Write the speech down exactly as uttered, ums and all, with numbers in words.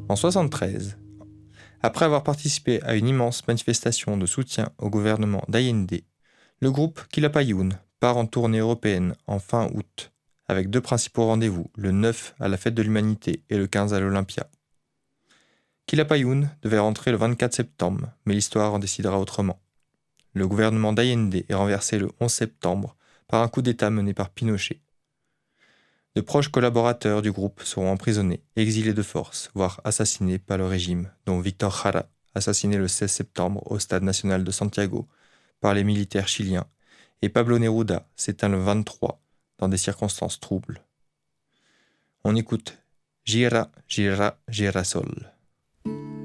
En soixante-treize, après avoir participé à une immense manifestation de soutien au gouvernement d'Allende, le groupe Quilapayún part en tournée européenne en fin août, avec deux principaux rendez-vous, le neuf à la Fête de l'Humanité et le quinze à l'Olympia. Quilapayún devait rentrer le vingt-quatre septembre, mais l'histoire en décidera autrement. Le gouvernement d'Allende est renversé le onze septembre par un coup d'État mené par Pinochet. De proches collaborateurs du groupe seront emprisonnés, exilés de force, voire assassinés par le régime, dont Victor Jara, assassiné le seize septembre au Stade national de Santiago par les militaires chiliens, et Pablo Neruda s'éteint le vingt-trois dans des circonstances troubles. On écoute Gira, Gira, Girasol.